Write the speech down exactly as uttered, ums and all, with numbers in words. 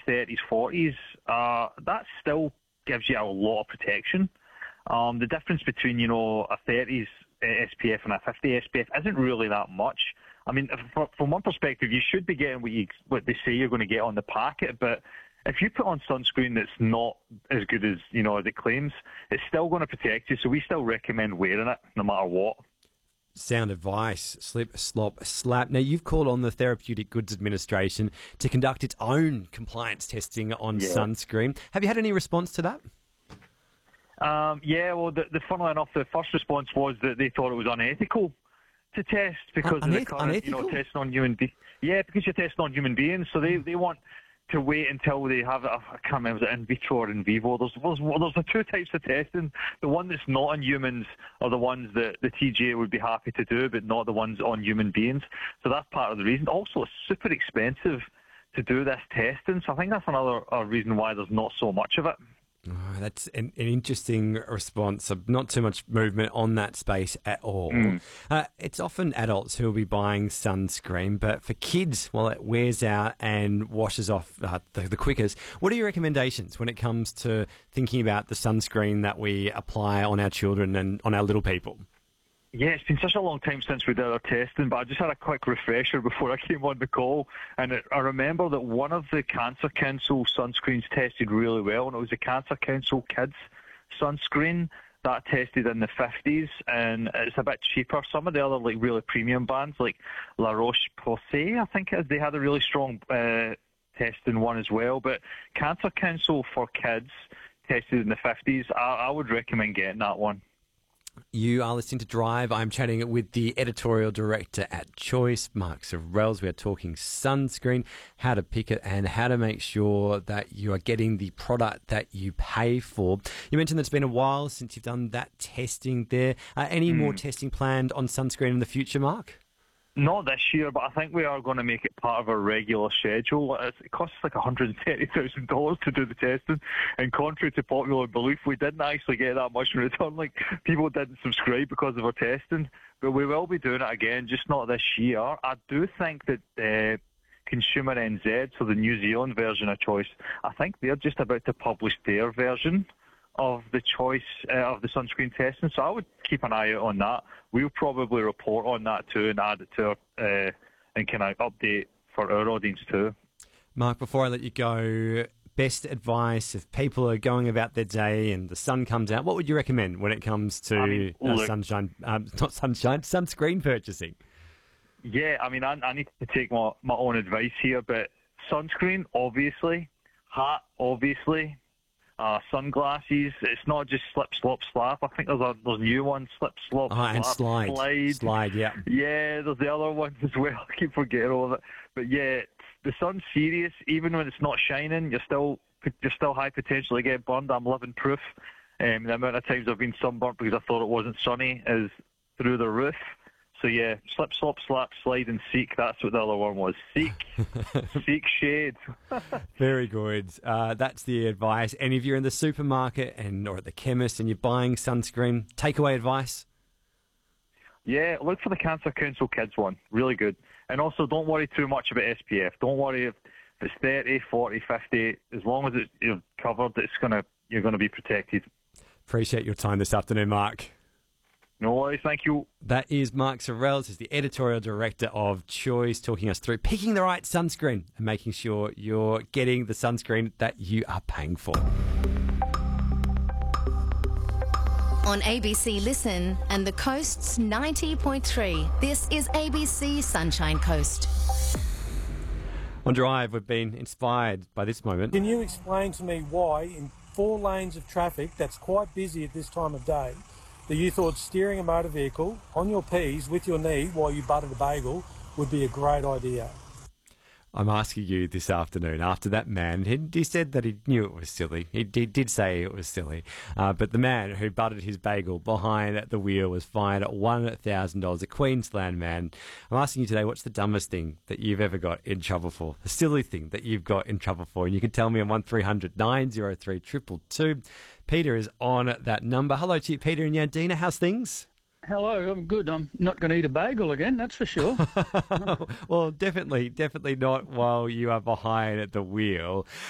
thirties, forties, uh, that still gives you a lot of protection. Um, the difference between, you know, a thirties S P F and a fifty S P F isn't really that much. I mean, from one perspective, you should be getting what, you, what they say you're going to get on the packet, but if you put on sunscreen that's not as good as, you know, as it claims, it's still going to protect you, so we still recommend wearing it no matter what. Sound advice, slip, slop, slap. Now, you've called on the Therapeutic Goods Administration to conduct its own compliance testing on Yeah. sunscreen. Have you had any response to that? Um, yeah, well, the, the, funnily enough, the first response was that they thought it was unethical to test because Un- of the uneth- current, you know, unethical? testing on human beings. Yeah, because you're testing on human beings, so they, they want to wait until they have it. I can't remember, is it in vitro or in vivo? There's, there's, there's the two types of testing. The one that's not on humans are the ones that the T G A would be happy to do, but not the ones on human beings. So that's part of the reason. Also, it's super expensive to do this testing, so I think that's another uh, reason why there's not so much of it. Oh, that's an, an interesting response. Not too much movement on that space at all. Mm. Uh, it's often adults who will be buying sunscreen, but for kids, well, it wears out and washes off uh, the, the quickest. What are your recommendations when it comes to thinking about the sunscreen that we apply on our children and on our little people? Yeah, it's been such a long time since we did our testing, but I just had a quick refresher before I came on the call, and it, I remember that one of the Cancer Council sunscreens tested really well, and it was the Cancer Council Kids sunscreen that tested in the fifties, and it's a bit cheaper. Some of the other like really premium brands, like La Roche-Posay, I think it is, they had a really strong uh, testing one as well, but Cancer Council for Kids tested in the fifties. I, I would recommend getting that one. You are listening to Drive. I'm chatting with the editorial director at Choice, Mark Sorrells. We are talking sunscreen, how to pick it, and how to make sure that you are getting the product that you pay for. You mentioned that it's been a while since you've done that testing there. Uh, any Mm. more testing planned on sunscreen in the future, Mark? Not this year, but I think we are going to make it part of our regular schedule. It's- It costs like one hundred thirty thousand dollars to do the testing, and contrary to popular belief, we didn't actually get that much in return. Like, people didn't subscribe because of our testing, but we will be doing it again, just not this year. I do think that uh, Consumer N Z, so the New Zealand version of Choice, I think they're just about to publish their version of the choice uh, of the sunscreen testing, so I would keep an eye out on that. We'll probably report on that too and add it to our uh, and kind of update for our audience too. Mark, before I let you go, best advice if people are going about their day and the sun comes out, what would you recommend when it comes to I mean, uh, look- sunshine, um, not sunshine, sunscreen purchasing? Yeah, I mean, I, I need to take my, my own advice here, but sunscreen, obviously, hat, obviously, uh, sunglasses. It's not just slip, slop, slap. I think there's a there's new ones, slip, slop, Oh, slap, and slide. slide. Slide, yeah. Yeah, there's the other ones as well. I keep forgetting all of it. But yeah, the sun's serious. Even when it's not shining, you're still you're still high potential to get burned. I'm living proof. Um, the amount of times I've been sunburnt because I thought it wasn't sunny is through the roof. So yeah, slip, slop, slap, slide, and seek. That's what the other one was. Seek, seek shade. Very good. Uh, that's the advice. And if you're in the supermarket and or at the chemist and you're buying sunscreen, takeaway advice. Yeah, look for the Cancer Council Kids one. Really good. And also, don't worry too much about S P F. Don't worry if it's thirty, forty, fifty. As long as it's you're covered, it's gonna you're gonna be protected. Appreciate your time this afternoon, Mark. No worries. Thank you. That is Mark Sorrells, who's the editorial director of Choice, talking us through picking the right sunscreen and making sure you're getting the sunscreen that you are paying for. On A B C Listen and the Coast's ninety point three, this is A B C Sunshine Coast. On Drive, we've been inspired by this moment. Can you explain to me why, in four lanes of traffic that's quite busy at this time of day, that you thought steering a motor vehicle on your P's with your knee while you buttered a bagel would be a great idea? I'm asking you this afternoon, after that man, he, he said that he knew it was silly. He, he did say it was silly. Uh, but the man who buttered his bagel behind the wheel was fined one thousand dollars, a Queensland man. I'm asking you today, what's the dumbest thing that you've ever got in trouble for? The silly thing that you've got in trouble for? And you can tell me on one three hundred nine oh three two two two. Peter is on that number. Hello to you, Peter and Yandina. How's things? Hello, I'm good. I'm not going to eat a bagel again, that's for sure. Well, definitely, definitely not while you are behind at the wheel.